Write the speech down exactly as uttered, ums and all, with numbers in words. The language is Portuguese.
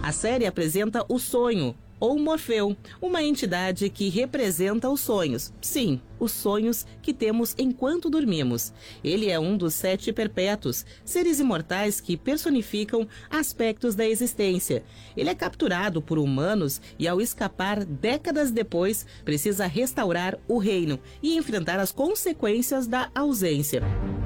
A série apresenta o sonho, ou Morfeu, uma entidade que representa os sonhos. Sim, os sonhos que temos enquanto dormimos. Ele é um dos sete perpétuos, seres imortais que personificam aspectos da existência. Ele é capturado por humanos e, ao escapar décadas depois, precisa restaurar o reino e enfrentar as consequências da ausência.